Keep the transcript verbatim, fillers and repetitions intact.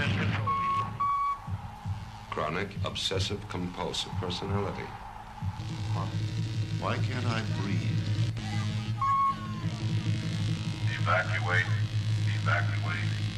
and control. Chronic obsessive compulsive personality. Huh. Why can't I breathe? Evacuate. Evacuate.